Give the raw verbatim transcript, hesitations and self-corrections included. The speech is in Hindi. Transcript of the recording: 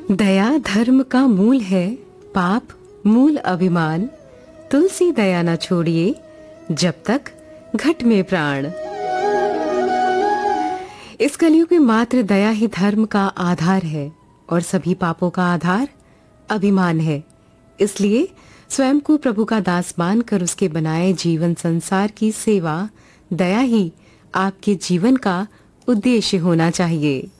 दया धर्म का मूल है, पाप मूल अभिमान। तुलसी दया न छोड़िए, जब तक घट में प्राण। इस कलयुग में मात्र दया ही धर्म का आधार है और सभी पापों का आधार अभिमान है। इसलिए स्वयं को प्रभु का दास मानकर उसके बनाए जीवन संसार की सेवा, दया ही आपके जीवन का उद्देश्य होना चाहिए।